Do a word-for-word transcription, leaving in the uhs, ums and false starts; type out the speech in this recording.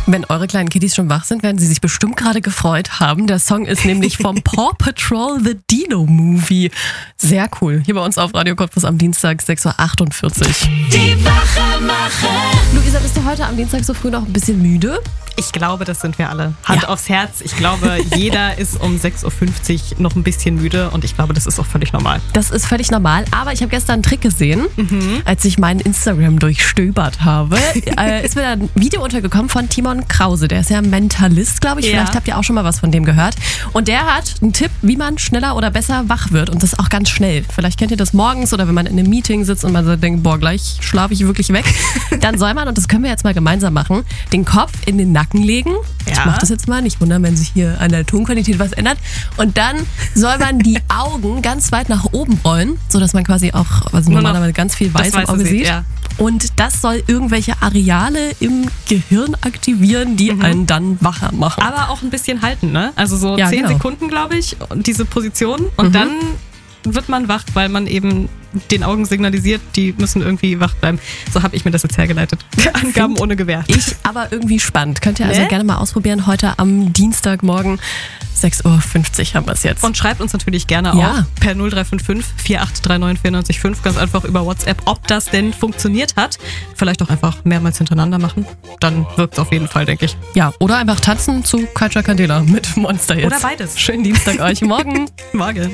Wenn eure kleinen Kitties schon wach sind, werden sie sich bestimmt gerade gefreut haben. Der Song ist nämlich vom Paw Patrol The Dino Movie. Sehr cool. Hier bei uns auf Radio Cottbus am Dienstag sechs Uhr achtundvierzig. Die Wachmacher. Luisa, bist du heute am Dienstag so früh noch ein bisschen müde? Ich glaube, das sind wir alle. Hand Ja. aufs Herz. Ich glaube, jeder ist um sechs Uhr fünfzig noch ein bisschen müde und ich glaube, das ist auch völlig normal. Das ist völlig normal, aber ich habe gestern einen Trick gesehen, mhm. als ich meinen Instagram durchstöbert habe. äh, ist mir da ein Video untergekommen von Timon Krause. Der ist ja Mentalist, glaube ich. Ja. Vielleicht habt ihr auch schon mal was von dem gehört. Und der hat einen Tipp, wie man schneller oder besser wach wird. Und das auch ganz schnell. Vielleicht kennt ihr das morgens oder wenn man in einem Meeting sitzt und man so denkt, boah, gleich schlafe ich wirklich weg. Dann soll man, und das können wir jetzt mal gemeinsam machen, den Kopf in den Nacken legen. Ich Ja. mache das jetzt mal, nicht wundern, wenn sich hier an der Tonqualität was ändert. Und dann soll man die Augen ganz weit nach oben rollen, sodass man quasi auch, also Nur noch normalerweise ganz viel Weiß das im Weiße Auge sieht, sieht. ja. Und das soll irgendwelche Areale im Gehirn aktivieren, die Mhm. einen dann wacher machen. Aber auch ein bisschen halten, ne? Also so Ja, zehn genau. Sekunden, glaube ich, und diese Position. Und Mhm. dann wird man wach, weil man eben den Augen signalisiert, die müssen irgendwie wach bleiben. So habe ich mir das jetzt hergeleitet. Angaben ohne Gewähr. Ich aber irgendwie spannend. Könnt ihr also Ne? gerne mal ausprobieren. Heute am Dienstagmorgen sechs Uhr fünfzig haben wir es jetzt. Und schreibt uns natürlich gerne Ja. auch per null drei fünf fünf, vier acht drei neun, vier neun fünf ganz einfach über WhatsApp, ob das denn funktioniert hat. Vielleicht auch einfach mehrmals hintereinander machen. Dann wirkt es auf jeden Fall, denke ich. Ja, oder einfach tanzen zu Katja Candela mit Monster jetzt. Oder beides. Schönen Dienstag euch. Morgen. Morgen.